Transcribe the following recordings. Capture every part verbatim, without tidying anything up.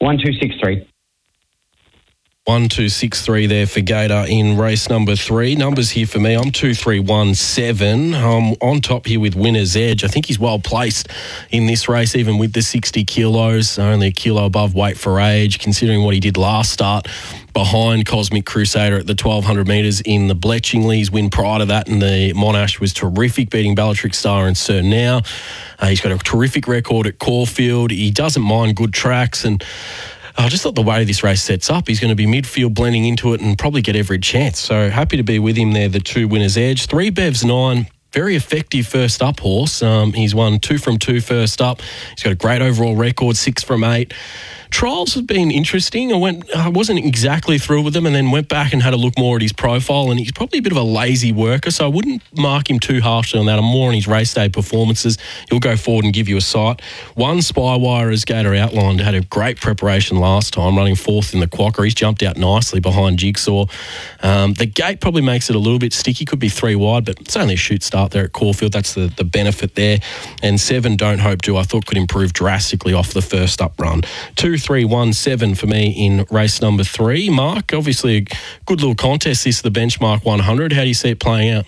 one two six three. one two six three there for Gator in race number three. Numbers here for me. I'm two three one seven. I'm on top here with Winner's Edge. I think he's well placed in this race, even with the sixty kilos, only a kilo above weight for age, considering what he did last start behind Cosmic Crusader at the twelve hundred metres in the Bletchingley's win prior to that, and the Monash was terrific, beating Bellatrix Star and Sir Now. Uh, he's got a terrific record at Caulfield. He doesn't mind good tracks, and I just thought the way this race sets up, he's going to be midfield blending into it and probably get every chance. So happy to be with him there, the two Winner's Edge. Three Bevs nine, very effective first up horse. Um, he's won two from two first up. He's got a great overall record, six from eight. Trials have been interesting. I went, I wasn't exactly through with them, and then went back and had a look more at his profile, and he's probably a bit of a lazy worker, so I wouldn't mark him too harshly on that. I'm more on his race day performances. He'll go forward and give you a sight. One Spywire, as Gator outlined, had a great preparation last time, running fourth in the Quokka. He's jumped out nicely behind Jigsaw. Um, the gate probably makes it a little bit sticky. Could be three wide, but it's only a shoot start there at Caulfield. That's the, the benefit there. And seven, Don't Hope To, I thought could improve drastically off the first up run. Two three one seven for me in race number three. Mark, obviously a good little contest, this is the benchmark one hundred. How do you see it playing out?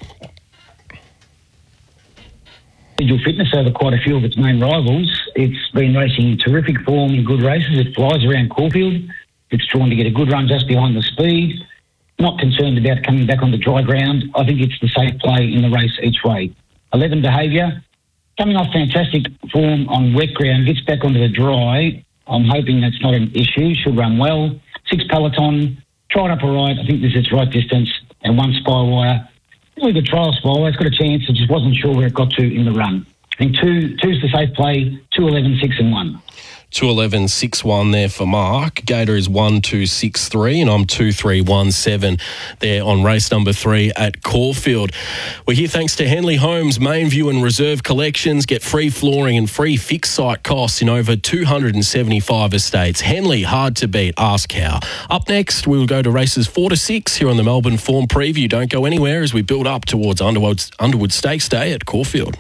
Individual fitness over quite a few of its main rivals. It's been racing in terrific form in good races. It flies around Caulfield. It's drawn to get a good run just behind the speed. Not concerned about coming back on the dry ground. I think it's the safe play in the race each way. eleven Behaviour, coming off fantastic form on wet ground, gets back onto the dry. I'm hoping that's not an issue. Should run well. Six Peloton, tried up all right. I think this is its right distance. And one Spywire. Really good trial Spywire. It's got a chance. I just wasn't sure where it got to in the run. I think two, two's the safe play. Two, eleven, six, and one. two eleven six one there for Mark. Gator is one two six three, and I'm two three one seven there on race number three at Caulfield. We're here thanks to Henley Homes, main view and reserve collections. Get free flooring and free fixed site costs in over two hundred seventy-five estates. Henley, hard to beat. Ask how. Up next, we'll go to races four to six here on the Melbourne Form Preview. Don't go anywhere as we build up towards Underwood, Underwood Stakes Day at Caulfield.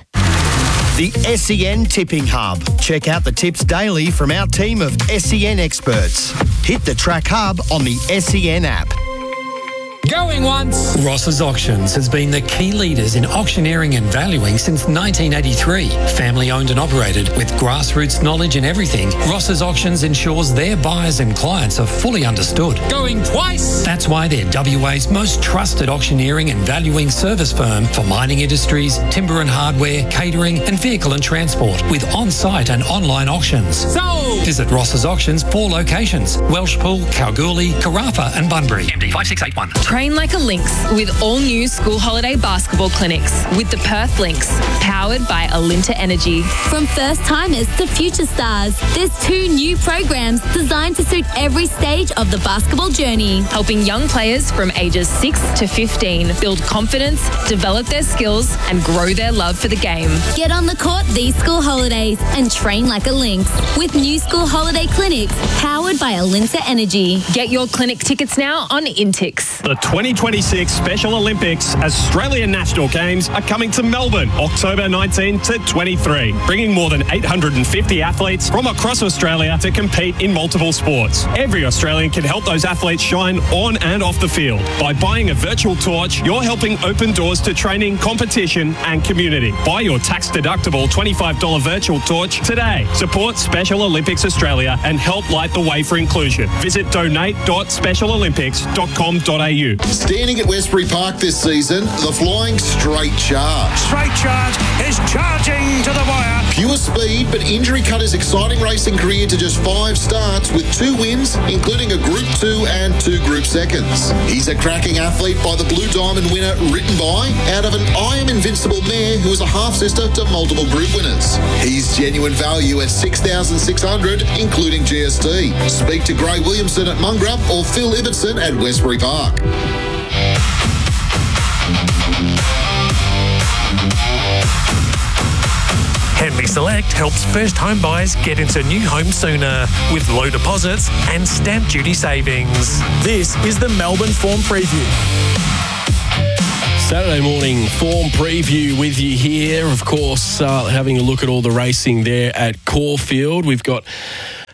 The S E N Tipping Hub. Check out the tips daily from our team of S E N experts. Hit the Track Hub on the S E N app. Going once. Ross's Auctions has been the key leaders in auctioneering and valuing since nineteen eighty-three. Family owned and operated with grassroots knowledge in everything, Ross's Auctions ensures their buyers and clients are fully understood. Going twice. That's why they're W A's most trusted auctioneering and valuing service firm for mining industries, timber and hardware, catering and vehicle and transport with on-site and online auctions. So visit Ross's Auctions, four locations: Welshpool, Kalgoorlie, Carafa and Bunbury. M D five six eight one. Train like a Lynx with all new school holiday basketball clinics with the Perth Lynx, powered by Alinta Energy. From first timers to future stars, there's two new programs designed to suit every stage of the basketball journey, helping young players from ages six to fifteen build confidence, develop their skills and grow their love for the game. Get on the court these school holidays and train like a Lynx with new school holiday clinics powered by Alinta Energy. Get your clinic tickets now on Intix. The twenty twenty-six Special Olympics Australian National Games are coming to Melbourne, October nineteenth to twenty-three, bringing more than eight hundred fifty athletes from across Australia to compete in multiple sports. Every Australian can help those athletes shine on and off the field. By buying a virtual torch, you're helping open doors to training, competition and community. Buy your tax-deductible twenty-five dollars virtual torch today. Support Special Olympics Australia and help light the way for inclusion. Visit donate dot special olympics dot com dot a u. Standing at Westbury Park this season, the Flying Straight Charge. Straight Charge is charging to the wire. Pure speed, but injury cut his exciting racing career to just five starts with two wins, including a Group two and two Group seconds. He's a cracking athlete by the Blue Diamond winner written by, out of an I Am Invincible mare who is a half-sister to multiple Group winners. He's genuine value at six thousand six hundred dollars, including G S T. Speak to Gray Williamson at Mungrup or Phil Ibbotson at Westbury Park. Henley Select helps first home buyers get into new homes sooner with low deposits and stamp duty savings. This is the Melbourne Form Preview. Saturday morning form preview with you here. Of course, uh, having a look at all the racing there at Caulfield. We've got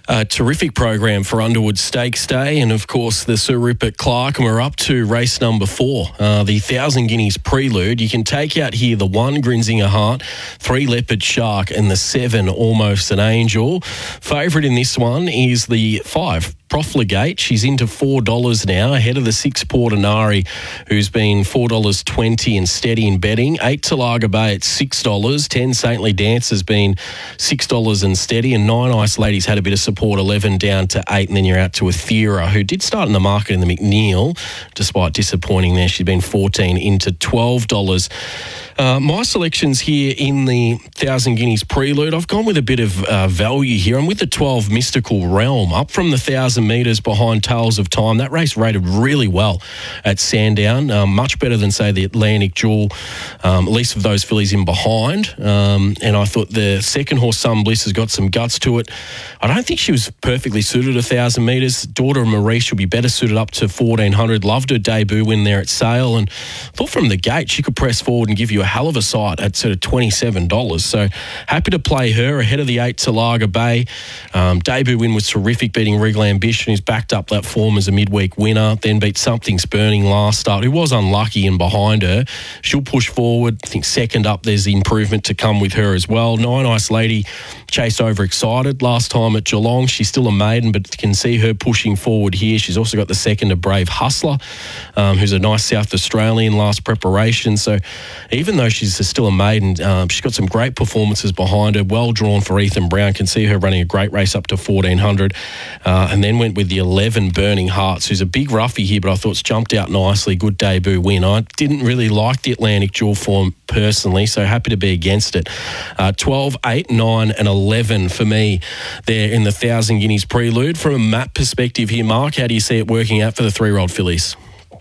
A terrific program for Underwood Stakes Day, and of course the Sir Rupert Clarke, and we're up to race number four, uh, the Thousand Guineas Prelude. You can take out here the one, Grinzinger Heart, three, Leopard Shark, and the seven, Almost an Angel. Favourite in this one is the five, Profligate. She's into four dollars now, ahead of the six, Portinari, who's been four dollars twenty and steady in betting. eight, Talaga Bay at six dollars. ten, Saintly Dance has been six dollars and steady. And nine, Ice Ladies had a bit of support, eleven down to eight. And then you're out to Athera, who did start in the market in the McNeil, despite disappointing there. She's been fourteen into twelve dollars. Uh, my selections here in the Thousand Guineas Prelude, I've gone with a bit of uh, value here. I'm with the twelve, Mystical Realm, up from the one thousand metres behind Tales of Time. That race rated really well at Sandown, um, much better than, say, the Atlantic Jewel, um, at least of those fillies in behind. Um, and I thought the second horse, Some Bliss, has got some guts to it. I don't think she was perfectly suited one thousand metres. Daughter of Maurice will be better suited up to fourteen hundred. Loved her debut win there at Sale, and thought from the gate she could press forward and give you a hell of a sight at sort of twenty-seven dollars. So happy to play her ahead of the eight, Talaga Bay. Um, debut win was terrific, beating Regal Ambition, who's backed up that form as a midweek winner, then beat Something's Burning last start, who was unlucky and behind her. She'll push forward. I think second up, there's the improvement to come with her as well. Nine, Ice Lady, chased overexcited last time at Geelong. She's still a maiden, but can see her pushing forward here. She's also got the second, A Brave Hustler, um, who's a nice South Australian last preparation. So even though she's still a maiden, um, she's got some great performances behind her. Well drawn for Ethan Brown. Can see her running a great race up to fourteen hundred. Uh, and then went with the eleven, Burning Hearts, who's a big roughie here, but I thought it's jumped out nicely. Good debut win. I didn't really like the Atlantic Jewel form personally, so happy to be against it. Uh, twelve, eight, nine and eleven for me there in the Thousand Guineas Prelude. From a map perspective here, Mark, how do you see it working out for the three-year-old fillies?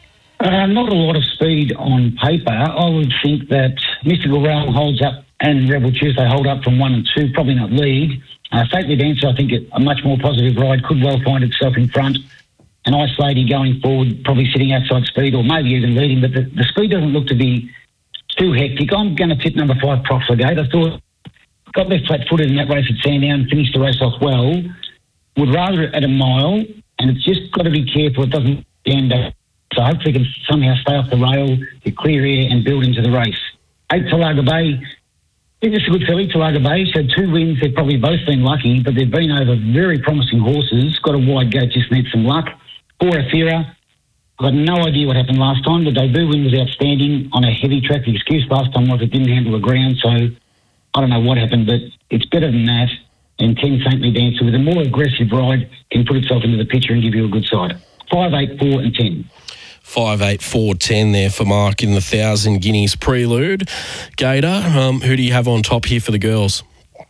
Uh, not a lot of speed on paper. I would think that Mystical Realm holds up and Rebel Tuesday hold up from one and two, probably not lead. Uh, Saintly Dancer, I think a much more positive ride, could well find itself in front. An Ice Lady going forward, probably sitting outside speed or maybe even leading, but the, the speed doesn't look to be too hectic. I'm going to tip number five, Profligate. I thought got left flat-footed in that race at Sandown, finished the race off well. Would rather it at a mile, and it's just got to be careful it doesn't end up. So hopefully it can somehow stay off the rail, get clear air and build into the race. Eight, Talaga Bay. It's just a good filly, Talaga Bay. So two wins, they've probably both been lucky, but they've been over very promising horses. Got a wide gate, just needs some luck. Four, Athera. I've got no idea what happened last time. The debut win was outstanding on a heavy track. The excuse last time was it didn't handle the ground, so I don't know what happened, but it's better than that. And ten, Saintly Dancer, with a more aggressive ride, can put itself into the picture and give you a good side. Five, eight, four and ten. Five, eight, four, ten there for Mark in the Thousand Guineas Prelude. Gator, um, who do you have on top here for the girls?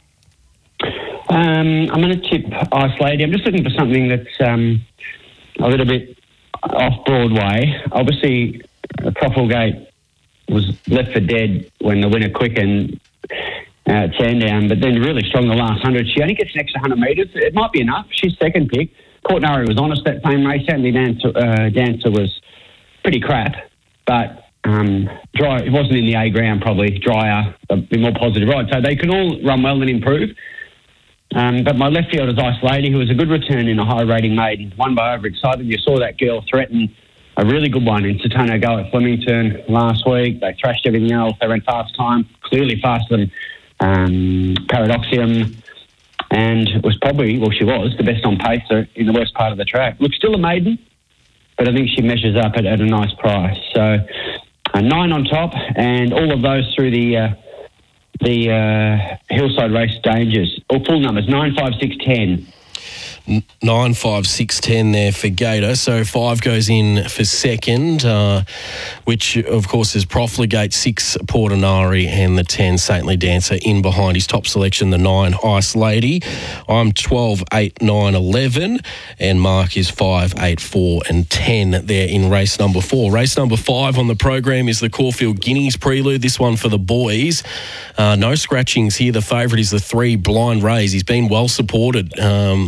Um, I'm going to tip Ice Lady. I'm just looking for something that's um, a little bit off Broadway. Obviously, Profligate was left for dead when the winner quickened uh, at Sandown, but then really strong the last hundred. She only gets an extra one hundred metres. It might be enough. She's second pick. Portinari was honest that same race. Saintly Dancer, uh, Dancer was pretty crap, but um, dry. It wasn't in the A ground, probably drier, a bit more positive ride. So they can all run well and improve. Um, but my left field is Ice Lady, who was a good return in a high rating maiden, won by overexcited. You saw that girl threaten a really good one in Satano Go at Flemington last week. They thrashed everything else. They ran fast time, clearly faster than um, Paradoxium, and was probably, well, she was the best on pacer in the worst part of the track. Looks still a maiden, but I think she measures up at, at a nice price. So uh, nine on top, and all of those through the uh, the uh, Hillside Race Dangers. All full numbers, nine, five, six, ten. Nine, five, six, ten there for Gator. So five goes in for second, uh, which of course is Profligate, six, Portinari, and the ten, Saintly Dancer in behind his top selection, the nine, Ice Lady. I'm twelve, eight, nine, eleven, and Mark is five, eight, four, and ten there in race number four. Race number five on the program is the Caulfield Guineas Prelude. This one for the boys. Uh, no scratchings here. The favourite is the three, Blind Rays. He's been well supported um, throughout the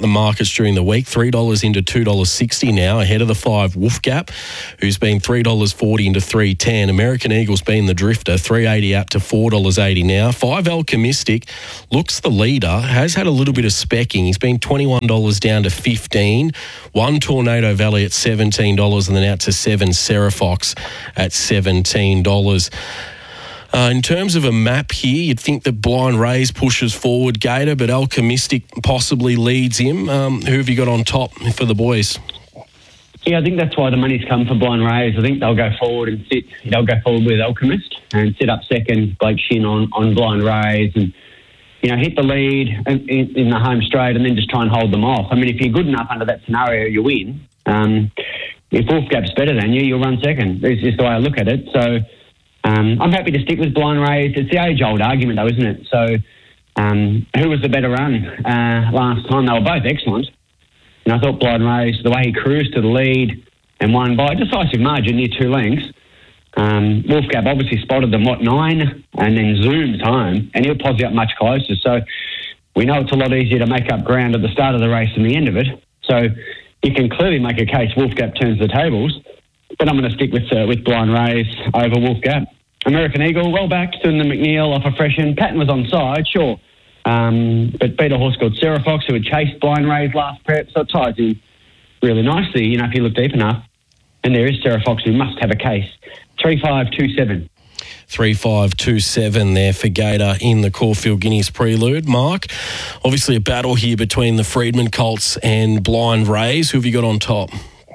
the markets during the week. three dollars into two dollars sixty now, ahead of the five Wolf Gap, who's been three dollars forty into three ten. American Eagle's been the drifter, three dollars eighty out to four dollars eighty now. five Alchemistic looks the leader, has had a little bit of specking. He's been twenty-one dollars down to fifteen dollars. One Tornado Valley at seventeen dollars and then out to seven Serafox at seventeen dollars. Uh, in terms of a map here, you'd think that Blind Rays pushes forward Gator, but Alchemistic possibly leads him. Um, who have you got on top for the boys? Yeah, I think that's why the money's come for Blind Rays. I think they'll go forward and sit. They'll go forward with Alchemist and sit up second, Blake Shin on, on Blind Rays, and you know hit the lead in, in, in the home straight, and then just try and hold them off. I mean, if you're good enough under that scenario, you win. Um, if Wolf Gap's better than you, you'll run second. It's just the way I look at it. So. Um, I'm happy to stick with Blind Rays. It's the age-old argument, though, isn't it? So, um, who was the better run uh, last time? They were both excellent. And I thought Blind Rays, the way he cruised to the lead and won by a decisive margin near two lengths. Um, Wolfgap obviously spotted them, what, nine, and then zoomed home, and he'll posse up much closer. So, we know it's a lot easier to make up ground at the start of the race than the end of it. So, you can clearly make a case Wolfgap turns the tables. But I'm going to stick with uh, with Blind Rays over Wolf Gap. American Eagle, well back, doing the McNeil off a freshen. Patton was on side, sure. Um, but beat a horse called Serafox who had chased Blind Rays last prep, so it ties in really nicely, you know, if you look deep enough. And there is Serafox who must have a case. three five two seven. three five two seven there for Gator in the Caulfield Guineas Prelude. Mark, obviously a battle here between the Freedman Colts and Blind Rays. Who have you got on top?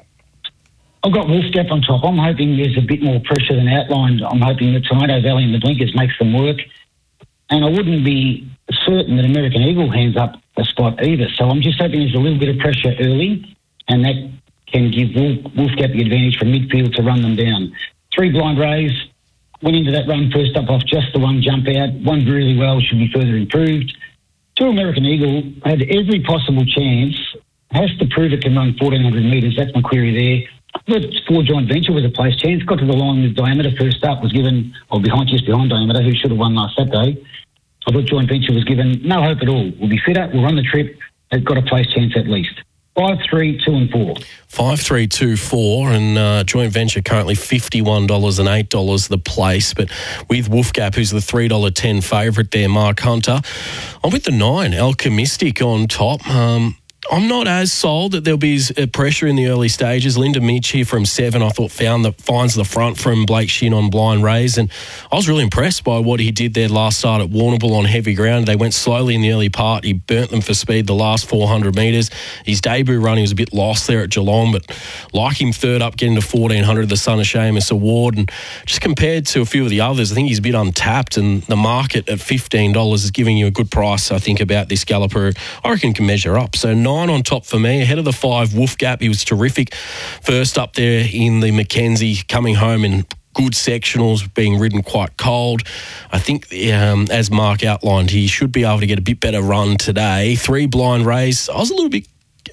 I've got Wolf Gap on top. I'm hoping there's a bit more pressure than outlined. I'm hoping that Tornado Valley and the blinkers makes them work. And I wouldn't be certain that American Eagle hands up a spot either. So I'm just hoping there's a little bit of pressure early, and that can give Wolf, Wolf Gap the advantage from midfield to run them down. Three Blind Rays went into that run first up off just the one jump out. Won really well, should be further improved. Two American Eagle had every possible chance. Has to prove it can run fourteen hundred metres. That's my query there. The four Joint Venture was a place chance. Got to the line with Diameter first up. Was given, or behind, just behind Diameter, who should have won last Saturday. I thought Joint Venture was given no hope at all. We'll be fitter. We'll run the trip. They've got a place chance at least. Five, three, two, and four. Five, three, two, four, and uh, Joint Venture currently fifty-one dollars and eight dollars the place. But with Wolf Gap, who's the three dollars ten favourite there, Mark Hunter. I'm with the nine, Alchemistic on top. Um, I'm not as sold that there'll be pressure in the early stages. Linda Mitch here from seven, I thought found the finds the front from Blake Shin on Blind Rays, and I was really impressed by what he did there last start at Warrnambool on heavy ground. They went slowly in the early part. He burnt them for speed the last four hundred metres. His debut run, he was a bit lost there at Geelong, but like him third up, getting to fourteen hundred, the Son of Seamus Award, and just compared to a few of the others, I think he's a bit untapped, and the market at fifteen dollars is giving you a good price, I think, about this galloper. I reckon can measure up. So nine on top for me, ahead of the five Wolf Gap. He was terrific first up there in the Mackenzie, coming home in good sectionals, being ridden quite cold. I think, um, as Mark outlined, he should be able to get a bit better run today. Three Blind Rays. I was a little bit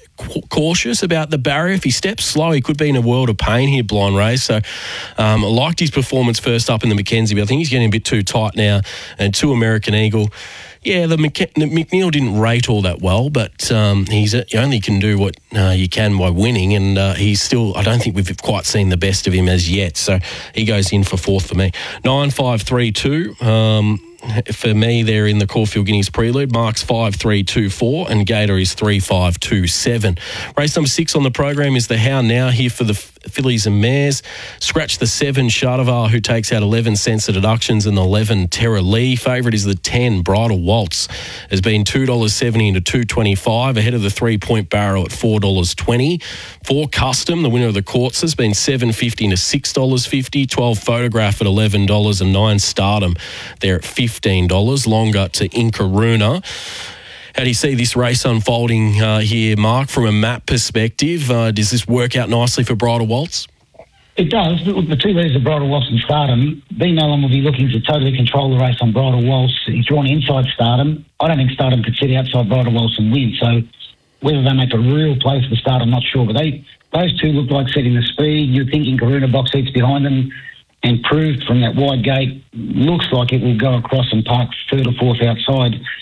cautious about the barrier. If he steps slow, he could be in a world of pain here, Blind Rays. So um, I liked his performance first up in the Mackenzie, but I think he's getting a bit too tight now. And two American Eagle. Yeah, the McK- McNeil didn't rate all that well, but um, he's a, you only can do what uh, you can by winning, and uh, he's still, I don't think we've quite seen the best of him as yet, so he goes in for fourth for me. nine five three two Um for me, they're in the Caulfield Guineas Prelude. Mark's five three two four and Gator is three five two seven. Race number six on the program is the How Now here for the fillies and mares. Scratch the seven, Shadavar, who takes out eleven cents of deductions, and the eleven, Terra Lee. Favourite is the ten, Bridal Waltz. Has been two dollars seventy into two dollars twenty-five, ahead of the three-point barrow at four dollars twenty. Four Custom, the winner of the courts, has been seven dollars fifty into six dollars fifty. twelve Photograph at eleven dollars, and nine Stardom there at fifteen dollars. Longer to Inkaruna. How do you see this race unfolding uh, here, Mark, from a map perspective? Uh, does this work out nicely for Bridal Waltz? It does. Look, the two leaders of Bridal Waltz and Stardom, B. Nolan will be looking to totally control the race on Bridal Waltz. He's drawn inside Stardom. I don't think Stardom could sit outside Bridal Waltz and win. So whether they make a real play for the start, I'm not sure. But they, those two look like setting the speed. You're thinking Karuna box seats behind them, and proved from that wide gate, looks like it will go across and park third or fourth outside.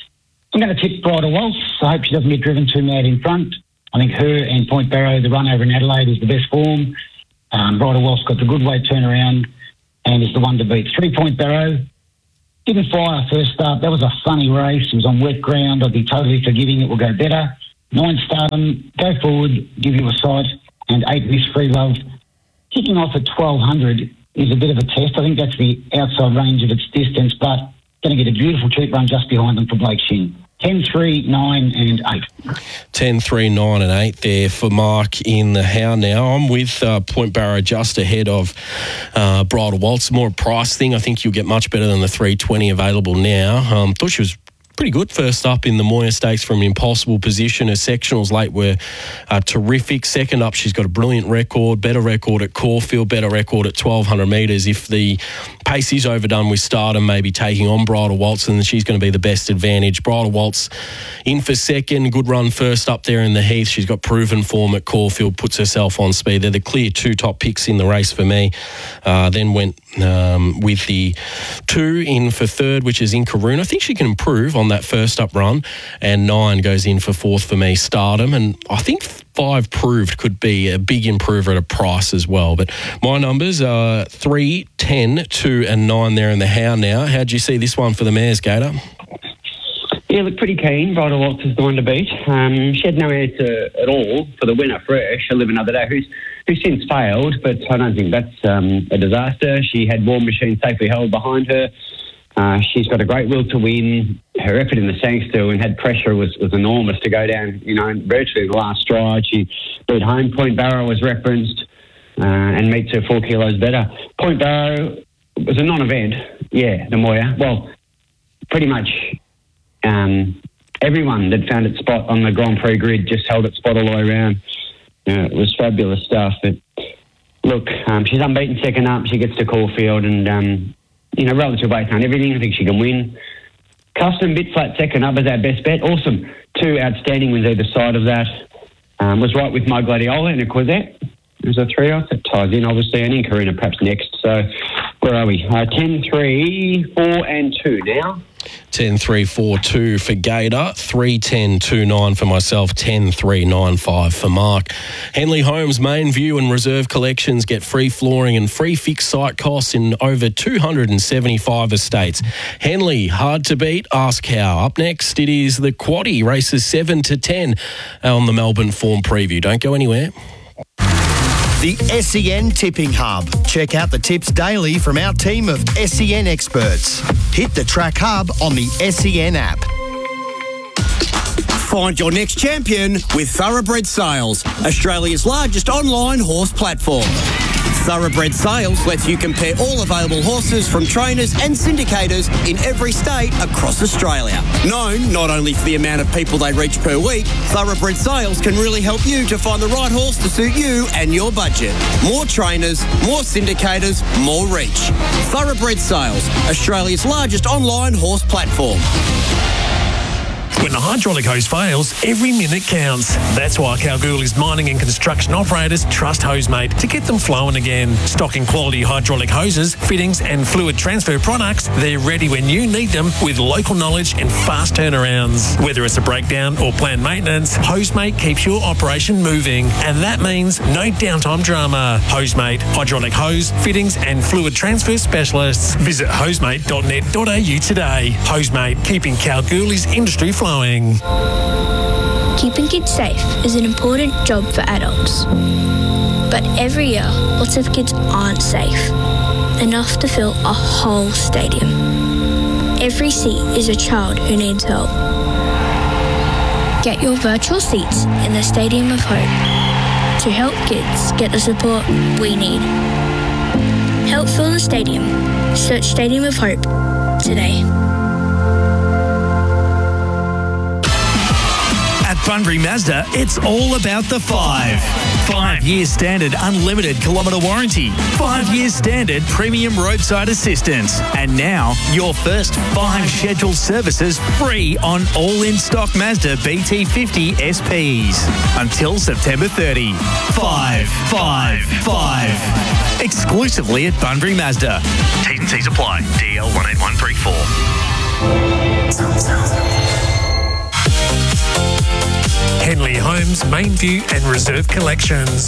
I'm going to tip Bridal Waltz. I hope she doesn't get driven too mad in front. I think her and Point Barrow, the run over in Adelaide, is the best form. Um, Bridal Waltz got the good weight turnaround and is the one to beat. Three Point Barrow didn't fire first start. That was a funny race. It was on wet ground. I'd be totally forgiving. It will go better. Nine Stardom, go forward, give you a sight. And eight Miss Free Love. Kicking off at twelve hundred is a bit of a test. I think that's the outside range of its distance, but going to get a beautiful cheap run just behind them for Blake Shin. ten, three, nine and eight. ten, three, nine and eight there for Mark in the How now. I'm with uh, Point Barrow just ahead of uh, Bridal Waltz. More a price thing. I think you'll get much better than the three twenty available now. Um, thought she was pretty good first up in the Moir Stakes from an impossible position. Her sectionals late were uh, terrific. Second up, she's got a brilliant record, better record at Caulfield, better record at twelve hundred metres. If the pace is overdone with Stardom maybe taking on Bridal Waltz, then she's going to be the best advantage. Bridal Waltz in for second, good run first up there in the Heath. She's got proven form at Caulfield, puts herself on speed. They're the clear two top picks in the race for me. Uh, then went um, with the two in for third, which is Incaroon. I think she can improve on that first up run, and nine goes in for fourth for me, Stardom, and I think five proved could be a big improver at a price as well. But my numbers are three, ten, two and nine there in the How now. How do you see this one for the mares, Gator? Yeah, look, pretty keen. Bridal Waltz is the one to beat. Um, she had no answer at all for the winner, Fresh, She'll Live Another Day, who's who's since failed, but I don't think that's um, a disaster. She had War Machine safely held behind her. Uh, she's got a great will to win. Her effort in the Sangster and had pressure was, was enormous to go down, you know, virtually the last stride. She beat home. Point Barrow was referenced uh, and meets her four kilos better. Point Barrow was a non-event, yeah, the Moir. Well, pretty much um, everyone that found its spot on the Grand Prix grid just held its spot all the way around. Uh, it was fabulous stuff. But look, um, she's unbeaten second up. She gets to Caulfield and... Um, You know, relative weight on everything. I think she can win. Custom bit flat second up is our best bet. Awesome. Two outstanding wins either side of that. Um, was right with my Gladiola and a Quizette. There's a three off that ties in, obviously, and Incarina perhaps next. So where are we? Uh, ten, three, four and two now. ten, three, four, two for Gator, three, ten, two, nine for myself, ten, three, nine, five for Mark. Henley Homes Main View and Reserve Collections get free flooring and free fixed site costs in over two hundred seventy-five estates. Henley, hard to beat, ask how. Up next, it is the Quaddie, races seven to ten on the Melbourne Form Preview. Don't go anywhere. The S E N Tipping Hub. Check out the tips daily from our team of S E N experts. Hit the Track Hub on the S E N app. Find your next champion with Thoroughbred Sales, Australia's largest online horse platform. Thoroughbred Sales lets you compare all available horses from trainers and syndicators in every state across Australia. Known not only for the amount of people they reach per week, Thoroughbred Sales can really help you to find the right horse to suit you and your budget. More trainers, more syndicators, more reach. Thoroughbred Sales, Australia's largest online horse platform. When the hydraulic hose fails, every minute counts. That's why Kalgoorlie's mining and construction operators trust Hosemate to get them flowing again. Stocking quality hydraulic hoses, fittings and fluid transfer products, they're ready when you need them with local knowledge and fast turnarounds. Whether it's a breakdown or planned maintenance, Hosemate keeps your operation moving. And that means no downtime drama. Hosemate, hydraulic hose, fittings and fluid transfer specialists. Visit hosemate dot net dot a u today. Hosemate, keeping Kalgoorlie's industry flowing. Keeping kids safe is an important job for adults. But every year, lots of kids aren't safe enough to fill a whole stadium. Every seat is a child who needs help. Get your virtual seats in the Stadium of Hope to help kids get the support we need. Help fill the stadium. Search Stadium of Hope today. At Bunbury Mazda, it's all about the five. Five years standard unlimited kilometre warranty. Five years standard premium roadside assistance. And now, your first five scheduled services free on all in-stock Mazda B T fifty S Ps. Until September thirtieth. Five, five, five. Exclusively at Bunbury Mazda. T's and C's apply. D L one eight one three four. Henley Homes, Mainview and Reserve Collections.